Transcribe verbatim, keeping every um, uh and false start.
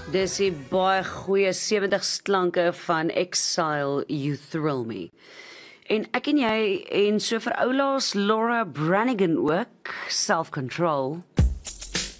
Dis die baie goeie sewentig klanke van Exile, You Thrill Me. En ek en jy, en so vir oulaas Laura Branigan ook, Self Control.